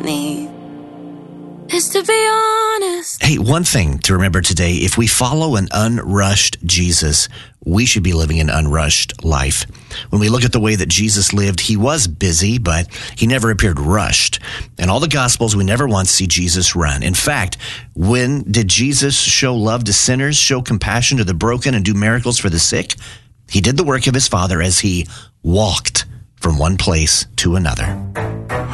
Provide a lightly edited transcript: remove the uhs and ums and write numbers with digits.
need is to be honest. Hey, one thing to remember today, if we follow an unrushed Jesus, we should be living an unrushed life. When we look at the way that Jesus lived, he was busy, but he never appeared rushed. In all the Gospels, we never once see Jesus run. In fact, when did Jesus show love to sinners, show compassion to the broken, and do miracles for the sick? He did the work of his Father as he walked from one place to another.